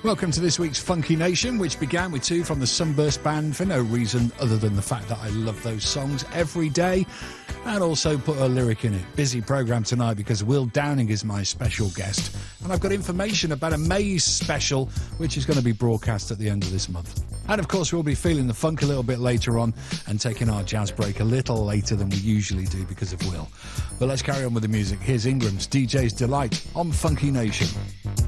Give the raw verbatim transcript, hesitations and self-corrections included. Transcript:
Welcome to this week's Funky Nation, which began with two from the Sunburst Band for no reason other than the fact that I love those songs every day, and also put a lyric in it. Busy programme tonight because Will Downing is my special guest, and I've got information about a Maze special which is going to be broadcast at the end of this month. And of course we'll be feeling the funk a little bit later on and taking our jazz break a little later than we usually do because of Will. But let's carry on with the music. Here's Ingram's D J's Delight on Funky Nation.